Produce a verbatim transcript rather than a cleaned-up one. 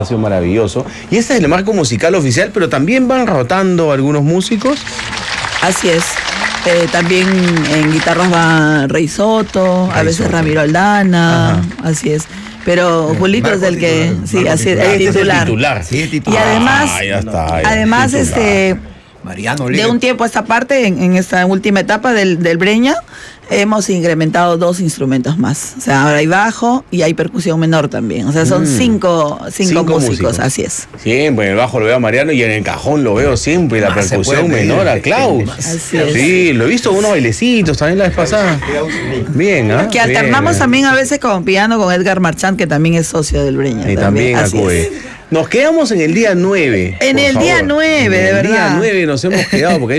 Ha sido maravilloso. Y este es el marco musical oficial, pero también van rotando algunos músicos. Así es. Eh, también en guitarras va Rey Soto, Rey a veces Soto. Ramiro Aldana, ajá. Así es. Pero Julito Marco es el que, titular, sí, así es, el titular. Es el titular. Sí, titular. Y además, ah, ya está, ya. además este, Mariano de un tiempo a esta parte, en, en esta última etapa del, del Breña, hemos incrementado dos instrumentos más. O sea, ahora hay bajo y hay percusión menor también. O sea, son mm. cinco, cinco, cinco músicos, músicos, así es. Siempre, en el bajo lo veo a Mariano y en el cajón lo veo siempre, y la ah, percusión menor a Klaus. Así es. Sí, lo he visto unos bailecitos también la vez pasada. Bien, ¿ah? ¿eh? Que alternamos bien, también a veces con piano con Edgar Marchand, que también es socio del Breña. Y también, también acude. Nos quedamos en el día nueve. En el favor. día nueve, de verdad. En el día nueve nos hemos quedado porque